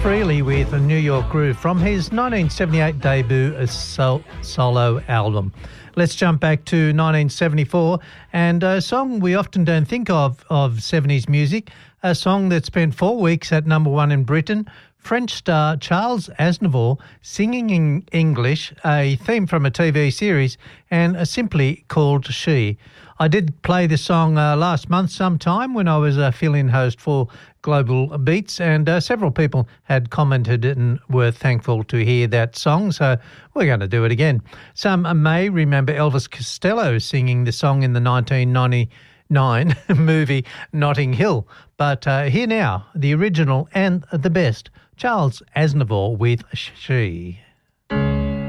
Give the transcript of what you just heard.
Freely with a New York Groove from his 1978 debut solo album. Let's jump back to 1974 and a song we often don't think of 70s music, a song that spent 4 weeks at number one in Britain. French star Charles Aznavour singing in English, a theme from a TV series, and simply called She. I did play the song last month sometime when I was a fill-in host for Global Beats, and several people had commented and were thankful to hear that song, so we're going to do it again. Some may remember Elvis Costello singing the song in the 1999 movie Notting Hill, but here now, the original and the best, Charles Aznavour with She.